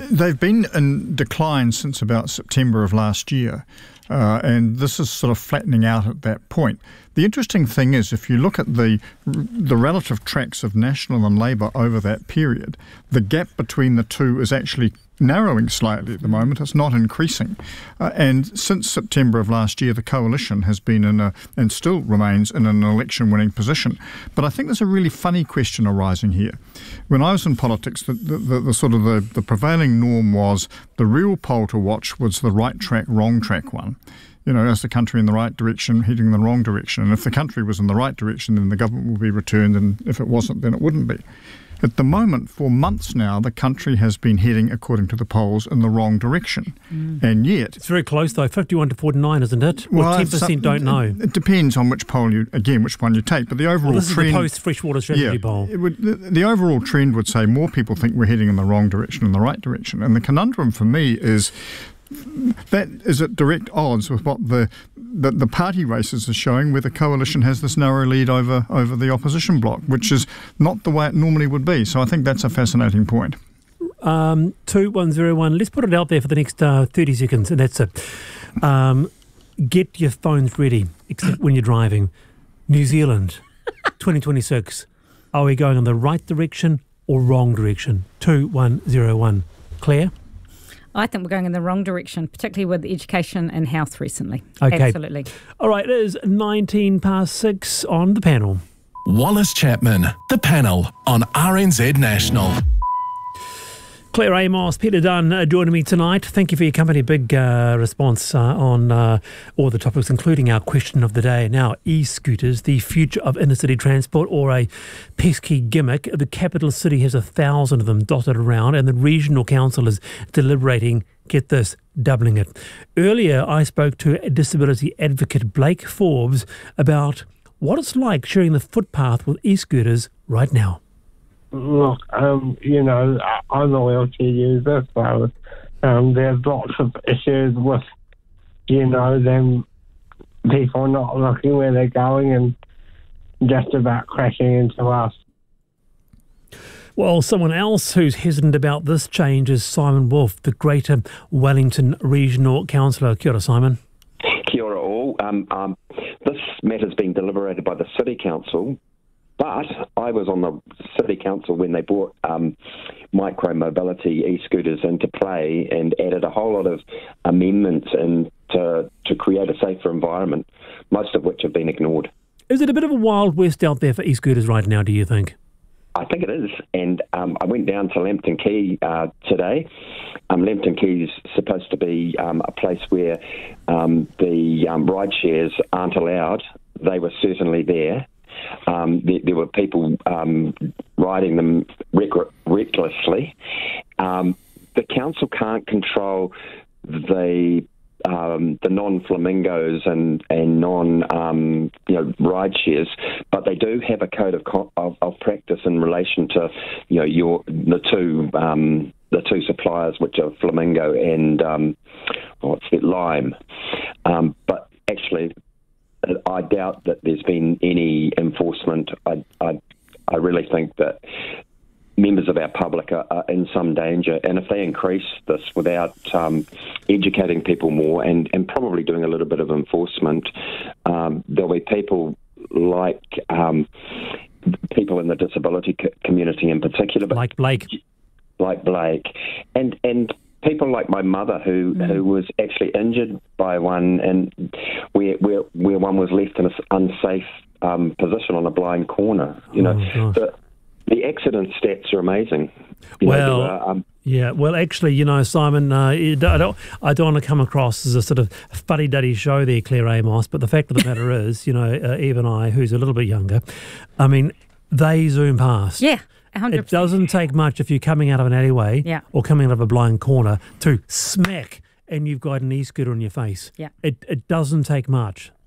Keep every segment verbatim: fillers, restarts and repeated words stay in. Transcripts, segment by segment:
they've been in decline since about September of last year, uh, and this is sort of flattening out at that point. The interesting thing is, if you look at the the relative tracks of National and Labour over that period, the gap between the two is actually narrowing slightly at the moment. It's not increasing. Uh, and since September of last year, the coalition has been in a, and still remains in an election-winning position. But I think there's a really funny question arising here. When I was in politics, the, the, the, the sort of the, the prevailing norm was the real poll to watch was the right track, wrong track one. You know, is the country in the right direction, heading in the wrong direction? And if the country was in the right direction, then the government would be returned, and if it wasn't, then it wouldn't be. At the moment, for months now, the country has been heading, according to the polls, in the wrong direction. Mm. And yet... It's very close, though. fifty-one to forty-nine, isn't it? Well, well ten percent don't know. It, it depends on which poll you, again, which one you take. But the overall well, this trend... is the post-Freshwater Strategy yeah, poll. It would, the, the overall trend would say more people think we're heading in the wrong direction than the right direction. And the conundrum for me is... that is at direct odds with what the, the the party races are showing, where the coalition has this narrow lead over over the opposition bloc, which is not the way it normally would be. So I think that's a fascinating point. Um, two one zero one. Let's put it out there for the next uh, thirty seconds, and that's it. Um, get your phones ready, except when you're driving. New Zealand, twenty twenty-six. Are we going in the right direction or wrong direction? two one zero one. Claire? I think we're going in the wrong direction, particularly with education and health recently. Okay. Absolutely. All right, it is nineteen past six on the panel. Wallace Chapman, the panel on R N Z National. Claire Amos, Peter Dunn uh, joining me tonight. Thank you for your company. Big uh, response uh, on uh, all the topics, including our question of the day. Now, e-scooters, the future of inner-city transport, or a pesky gimmick. The capital city has a thousand of them dotted around, and the regional council is deliberating, get this, doubling it. Earlier, I spoke to a disability advocate, Blake Forbes, about what it's like sharing the footpath with e-scooters right now. Look, um, you know, I'm a wheelchair user, so um, there's lots of issues with, you know, them people not looking where they're going and just about crashing into us. Well, someone else who's hesitant about this change is Simon Wolfe, the Greater Wellington Regional Councillor. Kia ora, Simon. Kia ora all. Um, um, this matter's being deliberated by the City Council, but I was on the City Council when they brought um, micro-mobility e-scooters into play and added a whole lot of amendments in to, to create a safer environment, most of which have been ignored. Is it a bit of a wild west out there for e-scooters right now, do you think? I think it is, and um, I went down to Lambton Quay uh, today. Um, Lambton Quay is supposed to be um, a place where um, the um, ride shares aren't allowed. They were certainly there. Um, there, there were people um, riding them rec- recklessly. Um, the council can't control the um, the non-flamingos and and non um, you know ride shares, but they do have a code of, co- of of practice in relation to you know your the two um, the two suppliers, which are Flamingo and um, what's it Lime, um, but actually. I doubt that there's been any enforcement. I, I, I really think that members of our public are, are in some danger, and if they increase this without um, educating people more and, and probably doing a little bit of enforcement, um, there'll be people like um, people in the disability co- community in particular, but like Blake, like Blake, and and. People like my mother, who, mm. who was actually injured by one, and where where, where one was left in an unsafe um, position on a blind corner. You know, oh, the, the accident stats are amazing. You well, know, were, um, yeah. Well, actually, you know, Simon, uh, I don't, I don't want to come across as a sort of fuddy-duddy show there, Claire Amos. But the fact of the matter is, you know, uh, even I, who's a little bit younger, I mean, they zoom past. Yeah. one hundred percent. It doesn't take much if you're coming out of an alleyway yeah. or coming out of a blind corner to smack and you've got an e-scooter on your face. Yeah. It it doesn't take much.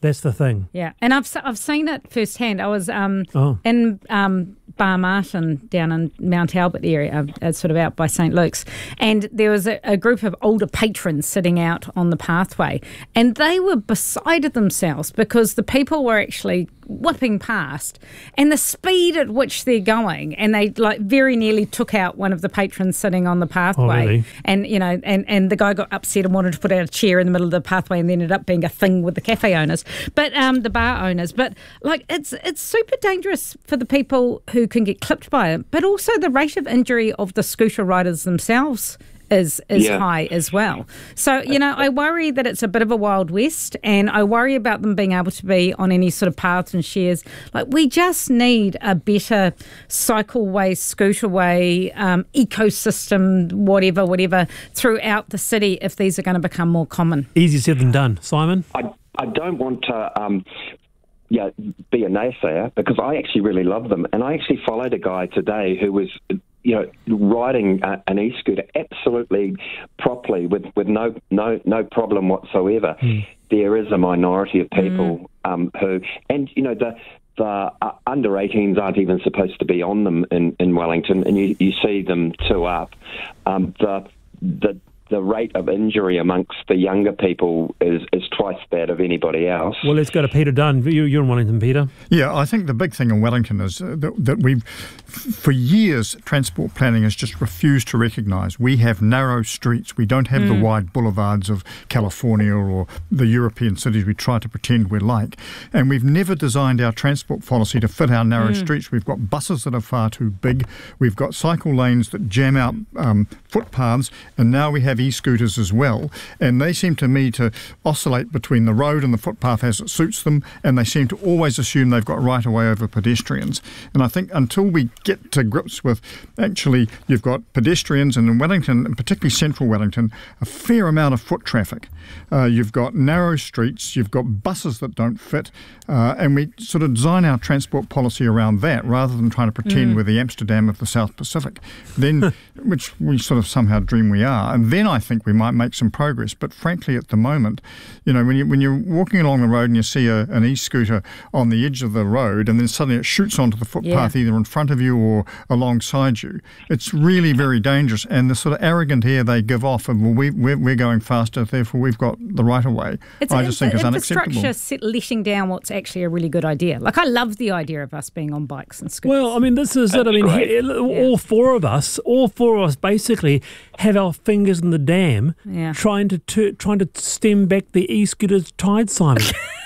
That's the thing. Yeah, and I've I've seen it firsthand. I was um, Oh. in um, Bar Martin down in Mount Albert area, uh, sort of out by Saint Luke's, and there was a, a group of older patrons sitting out on the pathway, and they were beside themselves because the people were actually whipping past, and the speed at which they're going, and they like very nearly took out one of the patrons sitting on the pathway. Oh, really? And you know, and, and the guy got upset and wanted to put out a chair in the middle of the pathway, and then ended up being a thing with the cafe owners, but um, the bar owners. But like, it's it's super dangerous for the people who can get clipped by it, but also the rate of injury of the scooter riders themselves is is Yeah. high as well. So, you know, I worry that it's a bit of a Wild West, and I worry about them being able to be on any sort of paths and shares. Like, we just need a better cycleway, scooterway, um, ecosystem, whatever, whatever, throughout the city if these are going to become more common. Easier said than done. Simon? I, I don't want to um, yeah, be a naysayer because I actually really love them. And I actually followed a guy today who was, you know, riding a, an e-scooter absolutely properly with, with no, no, no problem whatsoever. Mm. There is a minority of people mm. um, who, and, you know, the the uh, under eighteens aren't even supposed to be on them in, in Wellington, and you, you see them two up. Um, the the the rate of injury amongst the younger people is, is twice that of anybody else. Well, let's go to Peter Dunn. You, you're in Wellington, Peter. Yeah, I think the big thing in Wellington is uh, that, that we've, for years, transport planning has just refused to recognise. We have narrow streets. We don't have mm. the wide boulevards of California or the European cities we try to pretend we're like. And we've never designed our transport policy to fit our narrow mm. streets. We've got buses that are far too big. We've got cycle lanes that jam out um, footpaths. And now we have e-scooters as well, and they seem to me to oscillate between the road and the footpath as it suits them, and they seem to always assume they've got right of way over pedestrians. And I think until we get to grips with actually you've got pedestrians, and in Wellington, and particularly central Wellington, a fair amount of foot traffic. Uh, you've got narrow streets, you've got buses that don't fit, uh, and we sort of design our transport policy around that rather than trying to pretend mm. we're the Amsterdam of the South Pacific, then which we sort of somehow dream we are. And then I think we might make some progress. But frankly, at the moment, you know, when, you, when you're walking along the road and you see a, an e-scooter on the edge of the road and then suddenly it shoots onto the footpath yeah. either in front of you or alongside you, it's really very dangerous. And the sort of arrogant air they give off of, well, we, we're, we're going faster, therefore we've got the right of way, it's I just think is unacceptable. Infrastructure letting down what's actually a really good idea. Like, I love the idea of us being on bikes and scooters. Well, I mean, this is it. I mean, he, all yeah. four of us, all four of us basically have our fingers in the dam yeah. trying to ter- trying to stem back the e-scooter's tide, Simon.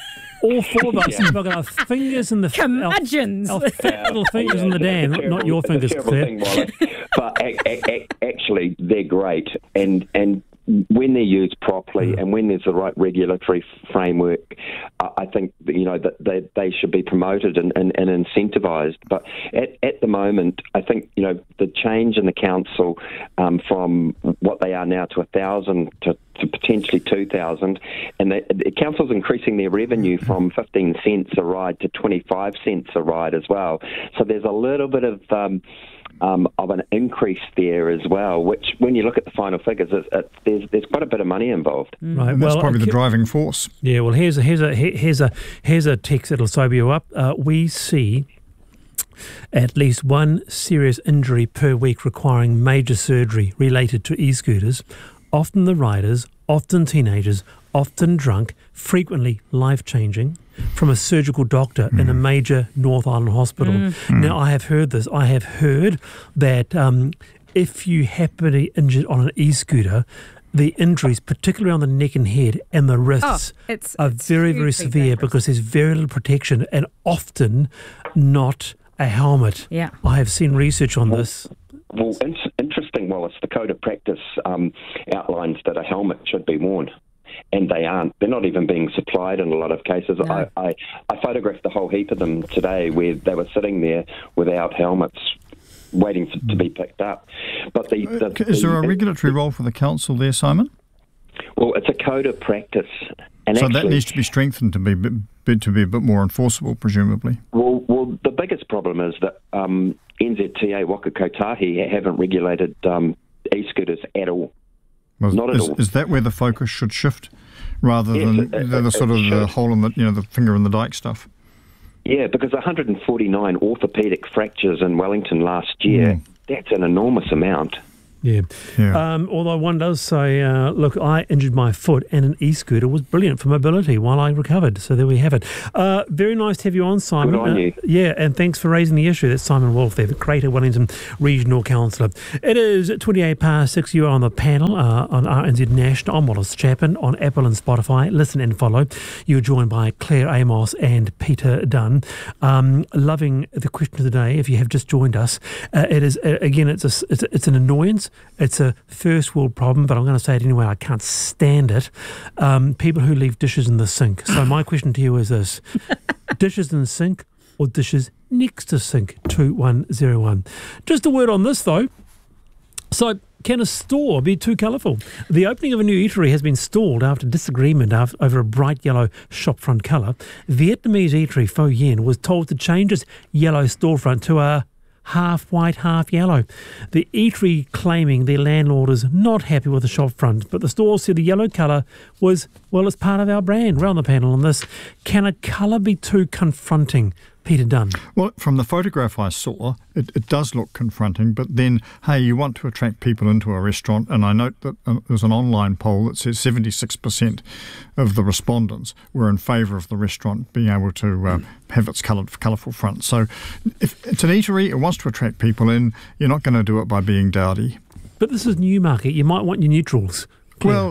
All four of us yeah. have got our fingers in the curmudgeons, our, our fat yeah. little fingers yeah, in the dam, terrible, not your fingers, Claire. Thing, but a- a- a- actually, they're great, and and. when they're used properly mm. and when there's the right regulatory framework, uh, I think you know that they, they should be promoted and, and, and incentivised. But at, at the moment, I think you know the change in the council um, from what they are now to a thousand to, to potentially two thousand, and the, the council's increasing their revenue from fifteen cents a ride to twenty-five cents a ride as well. So there's a little bit of um, Um, of an increase there as well, which when you look at the final figures, it, it, there's there's quite a bit of money involved. Mm. Right, and that's well, probably uh, the driving force. Yeah, well, here's a here's a here's a here's a text that'll sober you up. Uh, we see at least one serious injury per week requiring major surgery related to e-scooters. Often the riders, often teenagers, often drunk, frequently life-changing, from a surgical doctor mm. in a major North Island hospital. Mm. Mm. Now, I have heard this. I have heard that um, if you happen to be injured on an e-scooter, the injuries, particularly on the neck and head and the wrists, oh, it's, are it's very, very severe dangerous. Because there's very little protection and often not a helmet. Yeah. I have seen research on well, this. Well, in- interesting, Wallace, the Code of Practice um, outlines that a helmet should be worn. And they aren't. They're not even being supplied in a lot of cases. No. I, I, I photographed a whole heap of them today where they were sitting there without helmets, waiting for, to be picked up. But the, the Is there a the, regulatory role for the council there, Simon? Well, it's a code of practice. And so actually, that needs to be strengthened to be, be to be a bit more enforceable, presumably. Well, well, the biggest problem is that um, N Z T A Waka Kotahi haven't regulated um, e-scooters at all. Well, Not at is, all. Is that where the focus should shift, rather Yes, than it- the, the it- sort it of the should. hole in the, you know, the finger in the dike stuff. Yeah, because one hundred forty-nine orthopaedic fractures in Wellington last year, Mm. that's an enormous amount. Yeah. Yeah. Um, although one does say, uh, look, I injured my foot and an e-scooter was brilliant for mobility while I recovered. So there we have it. Uh, very nice to have you on, Simon. Good on Uh, you. yeah, and thanks for raising the issue. That's Simon Wolfe there, the Greater Wellington Regional Councillor. It is twenty-eight past six. You are on the panel uh, on R N Z National. I'm Wallace Chapman on Apple and Spotify. Listen and follow. You're joined by Claire Amos and Peter Dunn. Um, loving the question of the day. If you have just joined us, uh, it is uh, again, it's a, it's, a, it's an annoyance. It's a first world problem, but I'm going to say it anyway. I can't stand it. Um, people who leave dishes in the sink. So my question to you is this: dishes in the sink or dishes next to sink? Two one zero one. Just a word on this though. So, can a store be too colourful? The opening of a new eatery has been stalled after disagreement af- over a bright yellow shopfront colour. Vietnamese eatery Pho Yen was told to change its yellow storefront to a half white, half yellow. The eatery claiming their landlord is not happy with the shopfront, but the store said the yellow colour was, well, it's part of our brand. We're on the panel on this. Can a colour be too confronting? Peter Dunn. Well, from the photograph I saw, it, it does look confronting, but then, hey, you want to attract people into a restaurant, and I note that uh, there's an online poll that says seventy-six percent of the respondents were in favour of the restaurant being able to uh, have its coloured, colourful front. So if it's an eatery, it wants to attract people in, you're not going to do it by being dowdy. But this is Newmarket. You might want your neutrals. Claire. Well,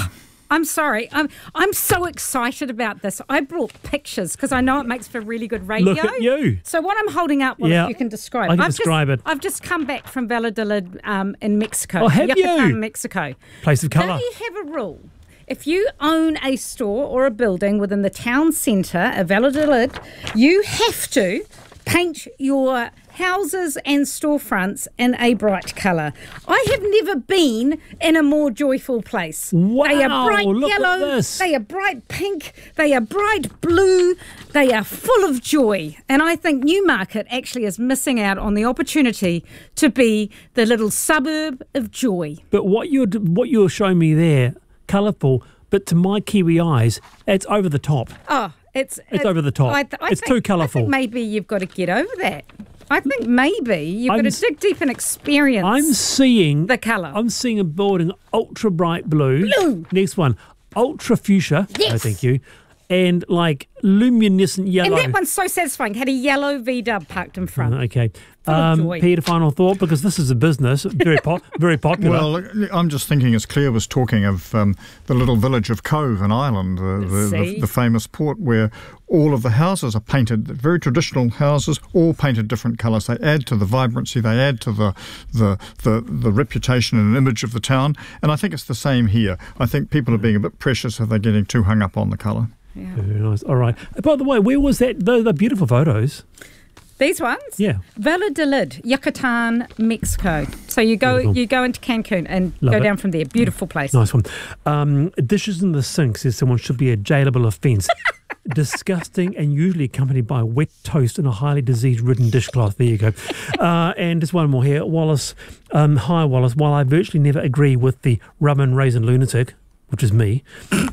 I'm sorry. I'm I'm so excited about this. I brought pictures because I know it makes for really good radio. Look at you. So what I'm holding up, well, Yeah, if you can describe. I can I've describe just, it. I've just come back from Valladolid um, in Mexico. Oh, have Yucatan, you? Mexico. Place of colour. They have a rule. If you own a store or a building within the town centre of Valladolid, you have to paint your houses and storefronts in a bright colour. I have never been in a more joyful place. Wow, They are bright look at yellow, this. they are bright pink, they are bright blue, they are full of joy. And I think Newmarket actually is missing out on the opportunity to be the little suburb of joy. But what you're what you're showing me there, colourful, but to my Kiwi eyes, it's over the top. Oh, it's It's over the top. I th- I It's think- too colourful. I think maybe you've got to get over that. I think maybe you've I'm got s- to dig deep and experience. I'm seeing The colour. I'm seeing a building ultra bright blue. Blue. Next one, ultra fuchsia. Yes. No, thank you. And like luminescent and yellow. that one's so satisfying. Had a yellow V-dub parked in front. Okay. Full of Um, joy. Peter, final thought, because this is a business, very po- very popular. well, look, I'm just thinking, as Claire was talking, of um, the little village of Cove in Ireland, uh, the, See? the, the famous port where all of the houses are painted, very traditional houses, all painted different colours. They add to the vibrancy, they add to the, the, the, the reputation and image of the town. And I think it's the same here. I think people are being a bit precious if they're getting too hung up on the colour. Very nice. All right. By the way, where was that? Those are beautiful photos. These ones? Yeah. Valladolid, Yucatan, Mexico. So you go Beautiful. you go into Cancun and Love go it. down from there. Beautiful place. Nice one. Um, dishes in the sink says someone should be a jailable offence. Disgusting and usually accompanied by wet toast and a highly disease-ridden dishcloth. There you go. Uh, and just one more here. Wallace, um, hi Wallace. While I virtually never agree with the rum and raisin lunatic, which is me,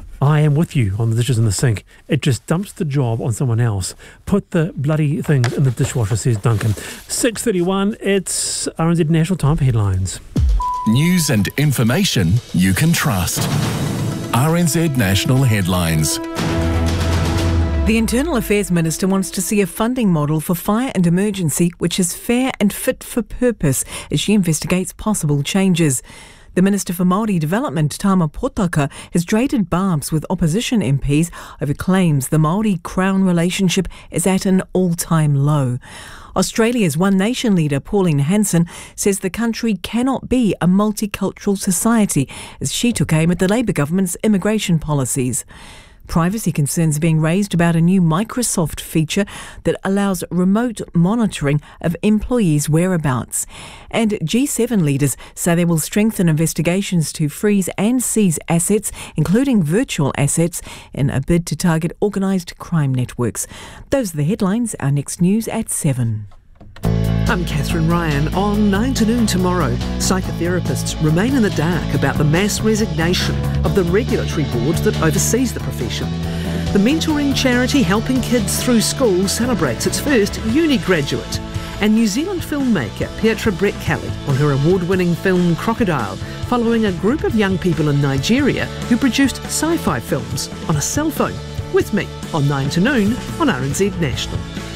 I am with you on the dishes in the sink. It just dumps the job on someone else. Put the bloody things in the dishwasher, says Duncan. six thirty-one, it's R N Z National Time for headlines. News and information you can trust. R N Z National Headlines. The Internal Affairs Minister wants to see a funding model for fire and emergency which is fair and fit for purpose as she investigates possible changes. The Minister for Māori Development, Tama Potaka, has traded barbs with opposition M Ps over claims the Māori-Crown relationship is at an all-time low. Australia's One Nation leader, Pauline Hanson, says the country cannot be a multicultural society as she took aim at the Labour government's immigration policies. Privacy concerns are being raised about a new Microsoft feature that allows remote monitoring of employees' whereabouts. And G seven leaders say they will strengthen investigations to freeze and seize assets, including virtual assets, in a bid to target organised crime networks. Those are the headlines. Our next news at seven. I'm Catherine Ryan. On nine to noon tomorrow, psychotherapists remain in the dark about the mass resignation of the regulatory board that oversees the profession. The mentoring charity Helping Kids Through School celebrates its first uni graduate. And New Zealand filmmaker Pietra Brett-Kelly on her award-winning film Crocodile, following a group of young people in Nigeria who produced sci-fi films on a cell phone. With me on nine to noon on R N Z National.